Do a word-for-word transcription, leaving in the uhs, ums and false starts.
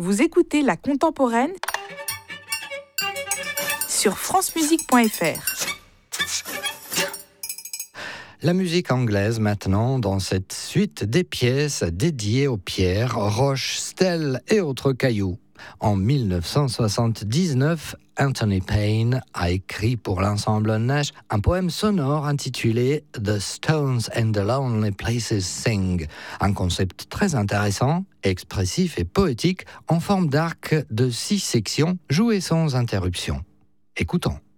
Vous écoutez La Contemporaine sur francemusique point f r. La musique anglaise maintenant dans cette suite des pièces dédiées aux pierres, roches, stèles et autres cailloux. En dix-neuf cent soixante-dix-neuf, Anthony Payne a écrit pour l'ensemble Nash un poème sonore intitulé The Stones and the Lonely Places Sing, un concept très intéressant, expressif et poétique en forme d'arc de six sections jouées sans interruption. Écoutons.